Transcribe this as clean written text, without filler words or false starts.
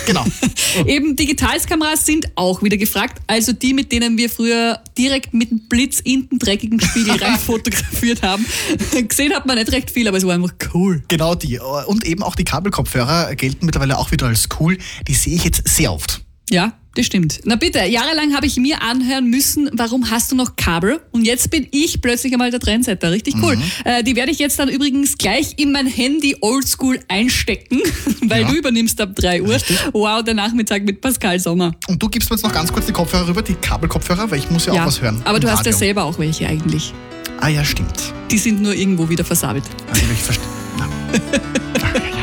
Genau. Eben Digitalskameras sind auch wieder gefragt. Also die, mit denen wir früher direkt mit dem Blitz in den dreckigen Spiegel rein fotografiert haben. Gesehen hat man nicht recht viel, aber es war einfach cool. Genau die. Und eben auch die Kabelkopfhörer gelten mittlerweile auch wieder als cool. Die sehe ich jetzt sehr oft. Ja, das stimmt. Na bitte, jahrelang habe ich mir anhören müssen, warum hast du noch Kabel? Und jetzt bin ich plötzlich einmal der Trendsetter. Richtig cool. Die werde ich jetzt dann übrigens gleich in mein Handy oldschool einstecken, weil du übernimmst ab 3 Uhr. Richtig. Wow, der Nachmittag mit Pascal Sommer. Und du gibst mir jetzt noch ganz kurz die Kopfhörer rüber, die Kabelkopfhörer, weil ich muss ja auch was hören. Aber im du hast ja Radio. selber auch welche eigentlich. Ah ja, stimmt. Die sind nur irgendwo wieder versabelt. Also ich verstehe. Ja.